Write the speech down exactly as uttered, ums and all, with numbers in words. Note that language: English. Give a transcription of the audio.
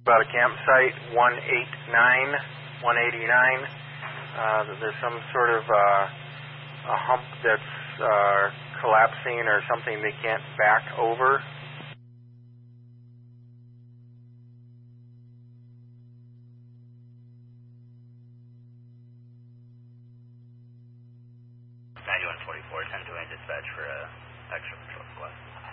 About a campsite, one eighty-nine, one eighty-nine. Uh, there's some sort of uh, a hump that's uh, collapsing or something they can't back over. ninety-one forty-four, ten twenty dispatch for uh, extra patrol request.